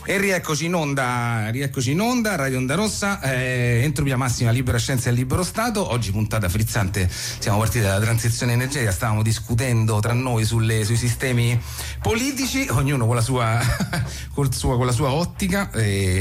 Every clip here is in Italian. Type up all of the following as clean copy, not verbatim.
E rieccoci in onda, Radio Onda Rossa, entropia massima, libera scienza e libero Stato. Oggi puntata frizzante, siamo partiti dalla transizione energetica, stavamo discutendo tra noi sui sistemi politici, ognuno con la sua con la sua ottica,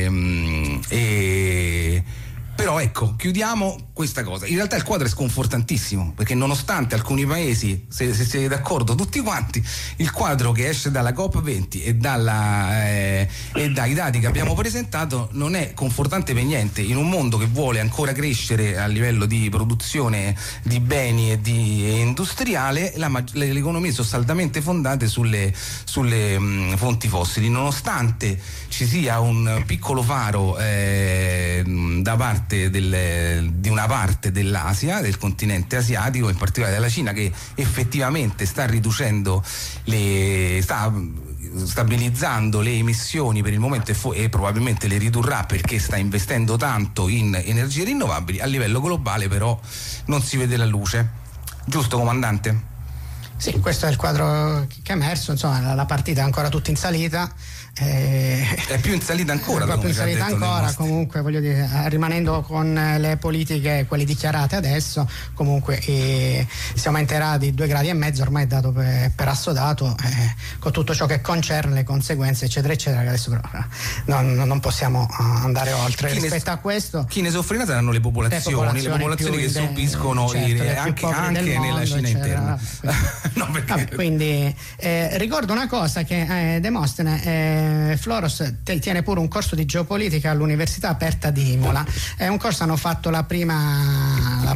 però ecco, chiudiamo questa cosa. In realtà il quadro è sconfortantissimo, perché nonostante alcuni paesi, se siete d'accordo tutti quanti, il quadro che esce dalla COP20 e dai dati che abbiamo presentato non è confortante per niente. In un mondo che vuole ancora crescere a livello di produzione di beni e di industriale, le economie sono saldamente fondate sulle fonti fossili, nonostante ci sia un piccolo faro da parte di una parte dell'Asia, del continente asiatico, in particolare della Cina, che effettivamente sta riducendo sta stabilizzando le emissioni per il momento e probabilmente le ridurrà perché sta investendo tanto in energie rinnovabili. A livello globale però non si vede la luce, giusto comandante? Sì, questo è il quadro che è emerso, insomma la partita è ancora tutta in salita. È più in salita ancora, proprio in salita ancora, comunque voglio dire, rimanendo con le politiche quelle dichiarate adesso, comunque si aumenterà di 2,5 gradi, ormai è dato per assodato, con tutto ciò che concerne le conseguenze eccetera eccetera, che adesso però non possiamo andare oltre rispetto a questo. Chi ne soffrirà saranno le popolazioni che subiscono anche nella Cina interna. No, quindi ricordo una cosa, che Demostene Floros tiene pure un corso di geopolitica all'Università Aperta di Imola. È un corso, hanno fatto la prima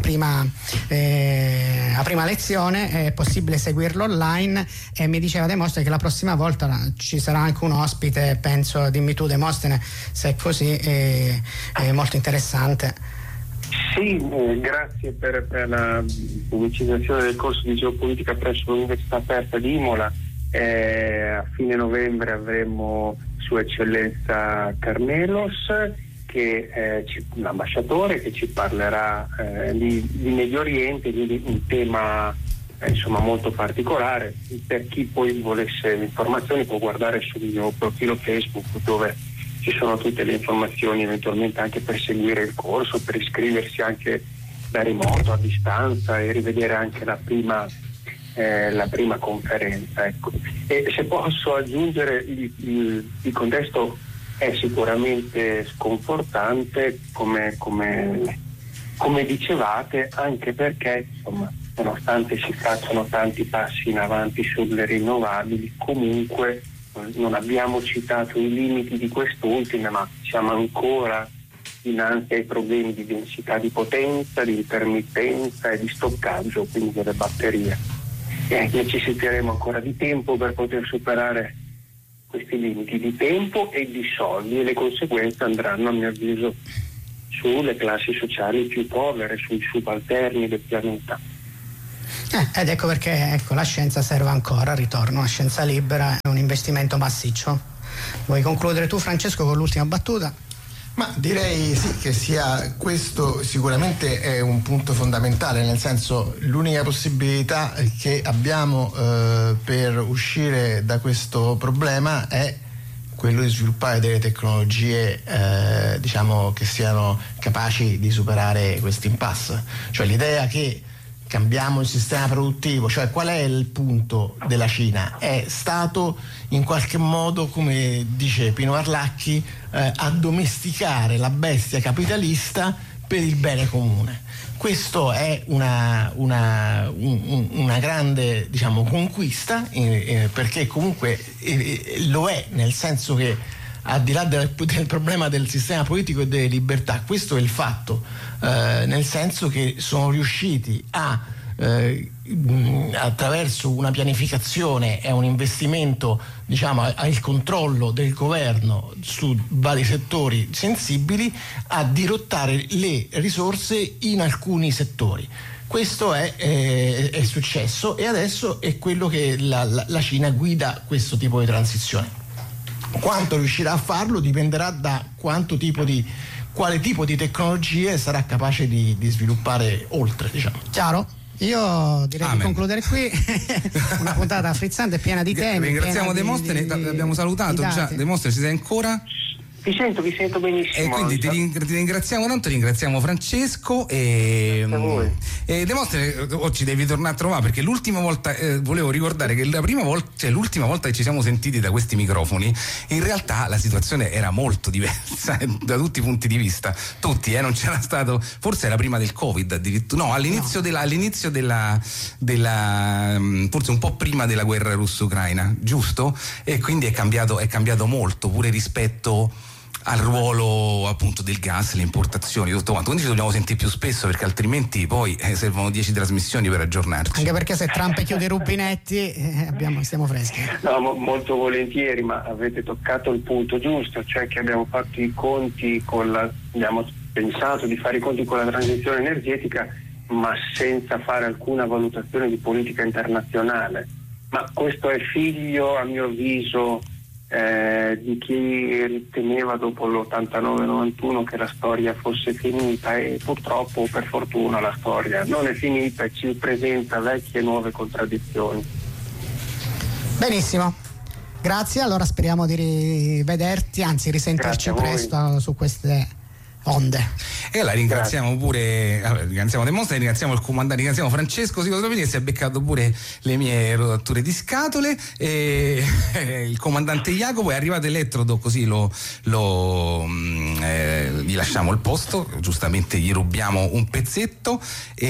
lezione, è possibile seguirlo online, e mi diceva Demostene che la prossima volta ci sarà anche un ospite, penso, dimmi tu Demostene se è così, è molto interessante. Sì, grazie per la pubblicizzazione del corso di geopolitica presso l'Università Aperta di Imola. A fine novembre avremo Sua Eccellenza Carnelos, che è l'ambasciatore, che ci parlerà di Medio Oriente, di un tema insomma molto particolare. Per chi poi volesse le informazioni può guardare sul mio profilo Facebook, dove ci sono tutte le informazioni, eventualmente anche per seguire il corso, per iscriversi anche da remoto, a distanza, e rivedere anche la prima conferenza, ecco. E se posso aggiungere, il contesto è sicuramente sconfortante, come dicevate, anche perché insomma, nonostante si facciano tanti passi in avanti sulle rinnovabili, comunque non abbiamo citato i limiti di quest'ultima, ma siamo ancora dinanzi ai problemi di densità di potenza, di intermittenza e di stoccaggio, quindi delle batterie. Necessiteremo ancora di tempo per poter superare questi limiti di tempo e di soldi, e le conseguenze andranno, a mio avviso, sulle classi sociali più povere, sui subalterni del pianeta. Ed ecco perché la scienza serve ancora, ritorno, la scienza libera è un investimento massiccio. Vuoi concludere tu, Francesco, con l'ultima battuta? Ma direi sì, che sia questo sicuramente è un punto fondamentale, nel senso, l'unica possibilità che abbiamo per uscire da questo problema è quello di sviluppare delle tecnologie diciamo che siano capaci di superare questo impasse. Cioè l'idea che cambiamo il sistema produttivo, cioè qual è il punto della Cina? È stato in qualche modo, come dice Pino Arlacchi, addomesticare la bestia capitalista per il bene comune. Questo è una grande, diciamo, conquista, perché comunque lo è, nel senso che al di là del problema del sistema politico e delle libertà, questo è il fatto, nel senso che sono riusciti attraverso una pianificazione e un investimento, diciamo, al controllo del governo su vari settori sensibili, a dirottare le risorse in alcuni settori. Questo è successo, e adesso è quello che la Cina guida questo tipo di transizione. Quanto riuscirà a farlo dipenderà da quale tipo di tecnologie sarà capace di sviluppare oltre, diciamo. Chiaro? Io direi di concludere qui. Una puntata frizzante, piena di temi. Ringraziamo Demostene, abbiamo salutato già. Demostene, ci sei ancora? Vi sento benissimo. E quindi ti ringraziamo tanto, ringraziamo Francesco e Demostene, ci devi tornare a trovare, perché l'ultima volta volevo ricordare che l'ultima volta che ci siamo sentiti da questi microfoni, in realtà la situazione era molto diversa da tutti i punti di vista. Tutti, non c'era stato, forse era prima del Covid addirittura, no, all'inizio della forse un po' prima della guerra russo-ucraina, giusto? E quindi è cambiato molto, pure rispetto al ruolo appunto del gas, le importazioni, tutto quanto. Quindi ci dobbiamo sentire più spesso, perché altrimenti poi servono 10 trasmissioni per aggiornarci. Anche perché se Trump chiude i rubinetti stiamo freschi. No, molto volentieri, ma avete toccato il punto giusto, cioè che abbiamo fatto i conti abbiamo pensato di fare i conti con la transizione energetica, ma senza fare alcuna valutazione di politica internazionale. Ma questo è figlio, a mio avviso, di chi riteneva dopo l'89-91 che la storia fosse finita, e purtroppo, per fortuna, la storia non è finita e ci presenta vecchie e nuove contraddizioni. Benissimo, grazie, allora speriamo di rivederti, anzi risentirci presto su queste onde. E allora ringraziamo ringraziamo Demostene, ringraziamo il comandante, ringraziamo Francesco Sicoslovini, che si è beccato pure le mie rotature di scatole, e il comandante Jacopo è arrivato Elettrodo, così gli lasciamo il posto, giustamente gli rubiamo un pezzetto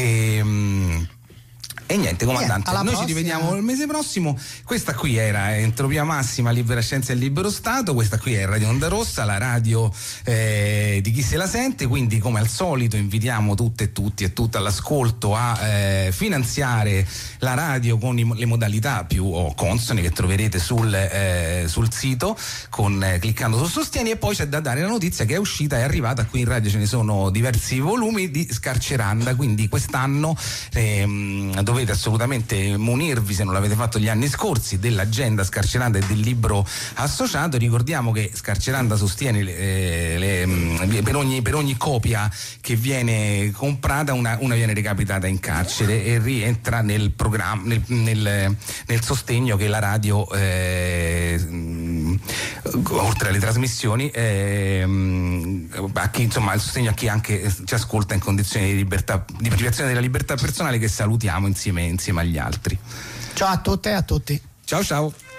e niente, comandante, noi ci rivediamo il mese prossimo. Questa qui era Entropia Massima, Libera Scienza e Libero Stato. Questa qui è Radio Onda Rossa, la radio di chi se la sente. Quindi, come al solito, invitiamo tutte e tutti e tutte all'ascolto a finanziare la radio con le modalità più consone che troverete sul sito, cliccando su Sostieni. E poi c'è da dare la notizia che è arrivata qui in radio, ce ne sono diversi volumi di Scarceranda, quindi quest'anno dovete assolutamente munirvi, se non l'avete fatto gli anni scorsi, dell'agenda Scarceranda e del libro associato. Ricordiamo che Scarceranda sostiene per ogni copia che viene comprata una viene recapitata in carcere e rientra nel programma, nel sostegno che la radio, oltre alle trasmissioni, a chi, insomma, il sostegno a chi anche ci ascolta in condizioni di libertà, di privazione della libertà personale, che salutiamo insieme agli altri. Ciao a tutte e a tutti. Ciao.